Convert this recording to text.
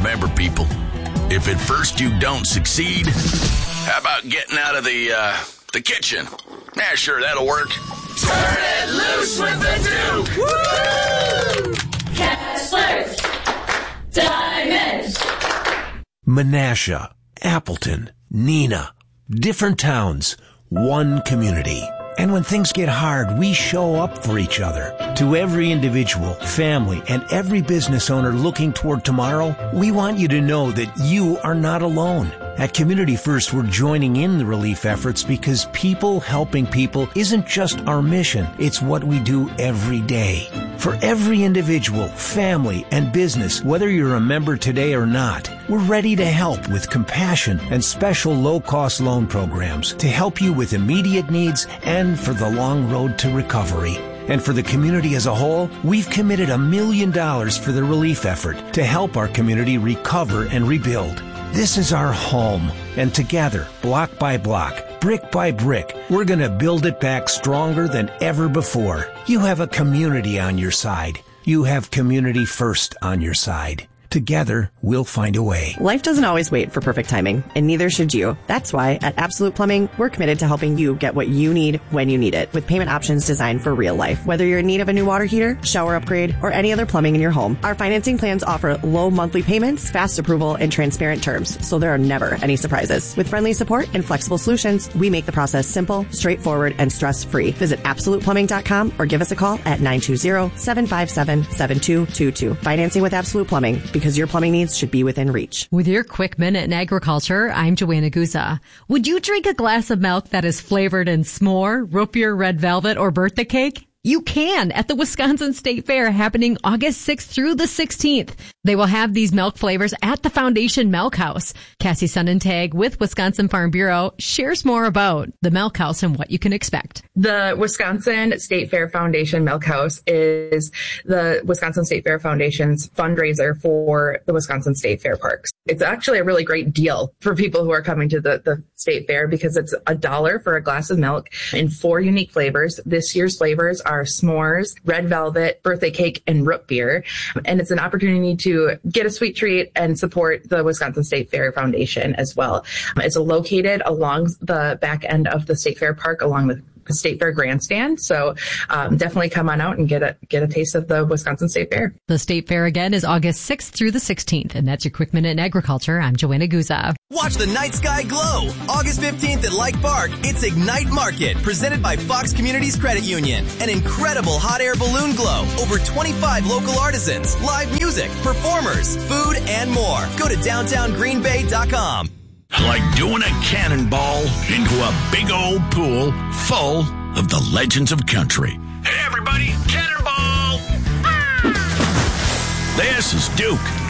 Remember, people, if at first you don't succeed, how about getting out of the kitchen? Yeah, sure, that'll work. Turn it loose with the Duke! Woo! Kesslers, Diamonds, Menasha, Appleton, Neenah, different towns, one community. And when things get hard, we show up for each other. To every individual, family, and every business owner looking toward tomorrow, we want you to know that you are not alone. At Community First, we're joining in the relief efforts because people helping people isn't just our mission, it's what we do every day. For every individual, family, and business, whether you're a member today or not, we're ready to help with compassion and special low-cost loan programs to help you with immediate needs and for the long road to recovery. And for the community as a whole, we've committed $1 million for the relief effort to help our community recover and rebuild. This is our home, and together, block by block, brick by brick, we're going to build it back stronger than ever before. You have a community on your side. You have Community First on your side. Together, we'll find a way. Life doesn't always wait for perfect timing, and neither should you. That's why at Absolute Plumbing, we're committed to helping you get what you need when you need it, with payment options designed for real life. Whether you're in need of a new water heater, shower upgrade, or any other plumbing in your home, our financing plans offer low monthly payments, fast approval, and transparent terms, so there are never any surprises. With friendly support and flexible solutions, we make the process simple, straightforward, and stress-free. Visit AbsolutePlumbing.com or give us a call at 920-757-7222. Financing with Absolute Plumbing, because your plumbing needs should be within reach. With your quick minute in agriculture, I'm Joanna Guza. Would you drink a glass of milk that is flavored in s'more, root beer, red velvet, or birthday cake? You can at the Wisconsin State Fair happening August 6th through the 16th. They will have these milk flavors at the Foundation Milk House. Cassie Sonnentag with Wisconsin Farm Bureau shares more about the Milk House and what you can expect. The Wisconsin State Fair Foundation Milk House is the Wisconsin State Fair Foundation's fundraiser for the Wisconsin State Fair Parks. It's actually a really great deal for people who are coming to the State Fair because it's $1 for a glass of milk in 4 unique flavors. This year's flavors are s'mores, red velvet, birthday cake, and root beer. And it's an opportunity to get a sweet treat and support the Wisconsin State Fair Foundation as well. It's located along the back end of the State Fair Park along the State Fair grandstand. So definitely come on out and get a taste of the Wisconsin State Fair. The State Fair again is August 6th through the 16th. And that's your quick minute in agriculture. I'm Joanna Guza. Watch the night sky glow. August 15th at Lake Park, it's Ignite Market, presented by Fox Communities Credit Union. An incredible hot air balloon glow. Over 25 local artisans, live music, performers, food, and more. Go to downtowngreenbay.com. Like doing a cannonball into a big old pool full of the legends of country. Hey, everybody, cannonball! This is Duke.